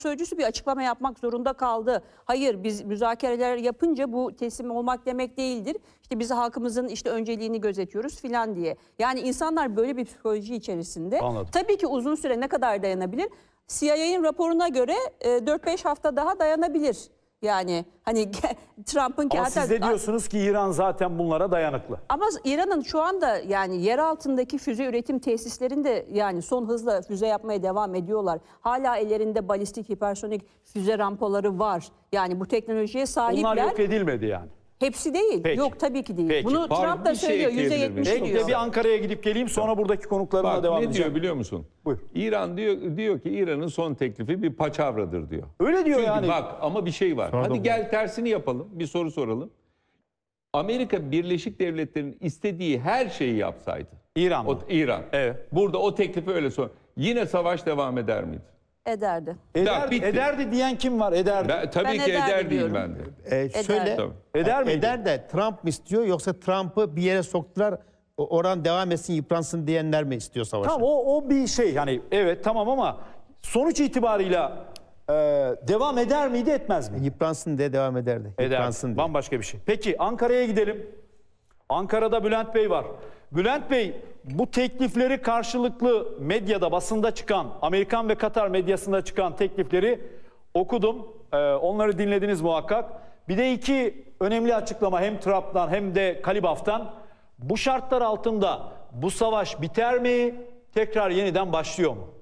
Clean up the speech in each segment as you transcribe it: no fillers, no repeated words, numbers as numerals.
sözcüsü bir açıklama yapmak zorunda kaldı. Hayır, biz müzakereler yapınca bu teslim olmak demek değildir. İşte biz halkımızın işte önceliğini gözetiyoruz filan diye. Yani insanlar böyle bir psikoloji içerisinde. Anladım. Tabii ki uzun süre ne kadar dayanabilir? CIA'nin raporuna göre 4-5 hafta daha dayanabilir. Yani hani Trump'ın... Ama siz de diyorsunuz ki İran zaten bunlara dayanıklı. Ama İran'ın şu anda yani yer altındaki füze üretim tesislerinde yani son hızla füze yapmaya devam ediyorlar. Hala ellerinde balistik hipersonik füze rampaları var. Yani bu teknolojiye sahipler. Bunlar yok edilmedi yani. Hepsi değil. Peki. Yok tabii ki değil. Peki. Bunu Trump da söylüyor. %70 Peki diyor. de bir Ankara'ya gidip geleyim sonra buradaki konuklarımla Bak, devam ne edeceğim. diyor biliyor musun? Buyur. İran diyor ki İran'ın son teklifi bir paçavradır diyor. Öyle diyor Çünkü yani. bak ama bir şey var. Sonra Hadi da gel tersini yapalım. Bir soru soralım. Amerika Birleşik Devletleri'nin istediği her şeyi yapsaydı. İran mı? İran. Evet. Burada o teklifi öyle sor. Yine savaş devam eder miydi? Ederdi. bitti. Ederdi diyen kim var? Ederdi. Tabii Ben ki ederdi eder değil diyorum. ben de. Şöyle Tabii. Eder miydi? eder de Trump mı istiyor yoksa Trump'ı bir yere soktular oran devam etsin yıpransın diyenler mi istiyor savaşı? Tamam o bir şey yani evet tamam ama sonuç itibarıyla devam eder miydi etmez mi? Yıpransın diye devam ederdi. Eder. Yıpransın diye. Bambaşka bir şey. Peki Ankara'ya gidelim. Ankara'da Bülent Bey var. Bülent Bey bu teklifleri karşılıklı medyada basında çıkan Amerikan ve Katar medyasında çıkan teklifleri okudum. Onları dinlediniz muhakkak. Bir de iki önemli açıklama hem Trump'tan hem de Kalibaf'tan. Bu şartlar altında bu savaş biter mi? Tekrar yeniden başlıyor mu?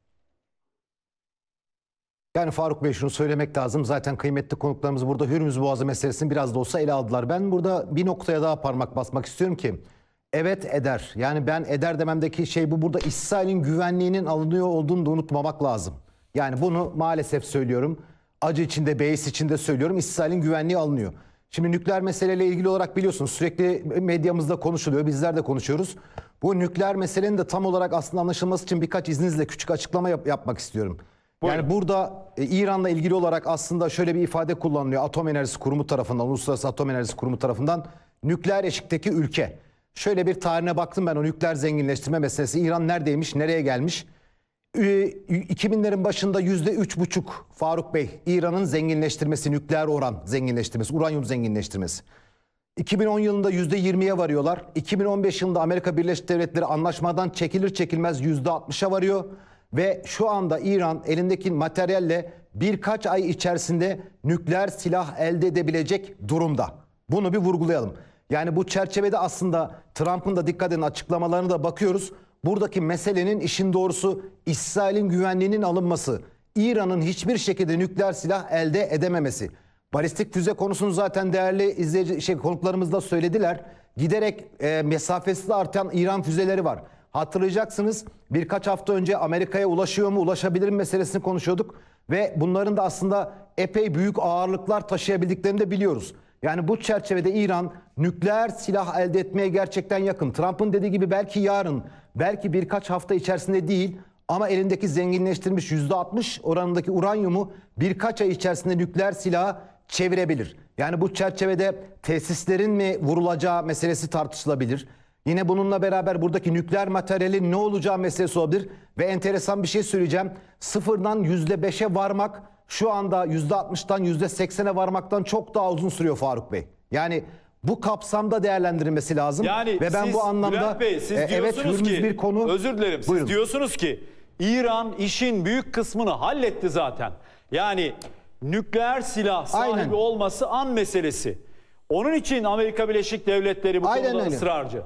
Yani Faruk Bey şunu söylemek lazım. Zaten kıymetli konuklarımız burada Hürmüz Boğazı meselesini biraz da olsa ele aldılar. Ben burada bir noktaya daha parmak basmak istiyorum ki evet eder. Yani ben eder dememdeki şey bu. Burada İsrail'in güvenliğinin alınıyor olduğunu da unutmamak lazım. Yani bunu maalesef söylüyorum. Acı içinde, beis içinde söylüyorum. İsrail'in güvenliği alınıyor. Şimdi nükleer meseleyle ilgili olarak biliyorsunuz sürekli medyamızda konuşuluyor. Bizler de konuşuyoruz. Bu nükleer meselenin de tam olarak aslında anlaşılması için birkaç izninizle küçük açıklama yapmak istiyorum. Yani burada İran'la ilgili olarak aslında şöyle bir ifade kullanılıyor. Atom Enerjisi Kurumu tarafından, Uluslararası Atom Enerjisi Kurumu tarafından nükleer eşikteki ülke. Şöyle bir tarihine baktım ben o nükleer zenginleştirme meselesi. İran neredeymiş, nereye gelmiş? 2000'lerin başında %3,5 Faruk Bey İran'ın zenginleştirmesi, nükleer oran zenginleştirmesi, uranyum zenginleştirmesi. 2010 yılında %20'ye varıyorlar. 2015 yılında Amerika Birleşik Devletleri anlaşmadan çekilir çekilmez %60'a varıyor. Ve şu anda İran elindeki materyalle birkaç ay içerisinde nükleer silah elde edebilecek durumda. Bunu bir vurgulayalım. Yani bu çerçevede aslında Trump'ın da dikkat edin açıklamalarına da bakıyoruz. Buradaki meselenin işin doğrusu İsrail'in güvenliğinin alınması. İran'ın hiçbir şekilde nükleer silah elde edememesi. Balistik füze konusunu zaten değerli konuklarımız da söylediler. Giderek mesafesi de artan İran füzeleri var. Hatırlayacaksınız birkaç hafta önce Amerika'ya ulaşıyor mu, ulaşabilir mi meselesini konuşuyorduk. Ve bunların da aslında epey büyük ağırlıklar taşıyabildiklerini de biliyoruz. Yani bu çerçevede İran nükleer silah elde etmeye gerçekten yakın. Trump'ın dediği gibi belki yarın, belki birkaç hafta içerisinde değil ama elindeki zenginleştirilmiş %60 oranındaki uranyumu birkaç ay içerisinde nükleer silaha çevirebilir. Yani bu çerçevede tesislerin mi vurulacağı meselesi tartışılabilir. Yine bununla beraber buradaki nükleer materyalin ne olacağı meselesi olabilir. Ve enteresan bir şey söyleyeceğim. Sıfırdan %5'e varmak şu anda %60'dan %80'e varmaktan çok daha uzun sürüyor Faruk Bey. Yani bu kapsamda değerlendirilmesi lazım. Yani ve ben siz, bu anlamda Bülent Bey, siz evet diyorsunuz Hürmüz ki, bir konu. özür dilerim. Siz Buyurun. diyorsunuz ki İran işin büyük kısmını halletti zaten. Yani nükleer silah sahibi Aynen. olması an meselesi. Onun için Amerika Birleşik Devletleri bu Aynen konuda öyle. ısrarcı.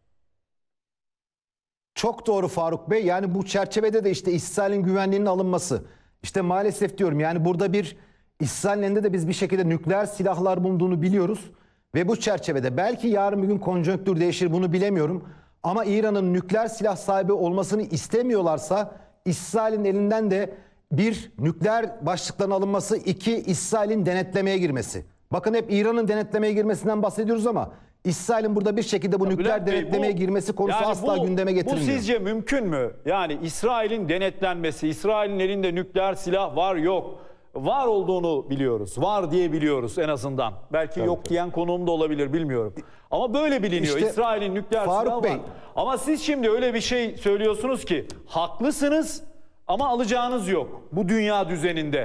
Çok doğru Faruk Bey. Yani bu çerçevede de işte İsrail'in güvenliğinin alınması. İşte maalesef diyorum yani burada bir İsrail'in elinde de biz bir şekilde nükleer silahlar bulunduğunu biliyoruz. Ve bu çerçevede belki yarın bir gün konjonktür değişir bunu bilemiyorum. Ama İran'ın nükleer silah sahibi olmasını istemiyorlarsa İsrail'in elinden de bir nükleer başlıkların alınması, iki İsrail'in denetlemeye girmesi. Bakın hep İran'ın denetlemeye girmesinden bahsediyoruz ama İsrail'in burada bir şekilde bu nükleer Bülent Bey, denetlemeye girmesi konusu yani asla gündeme getirilmiyor. Bu sizce mümkün mü? Yani İsrail'in denetlenmesi, İsrail'in elinde nükleer silah var yok. Var olduğunu biliyoruz. Var diye biliyoruz en azından. Belki yok diyen konuğum da olabilir bilmiyorum. Ama böyle biliniyor. İşte İsrail'in nükleer Faruk silahı Bey, var. Ama siz şimdi öyle bir şey söylüyorsunuz ki haklısınız ama alacağınız yok bu dünya düzeninde.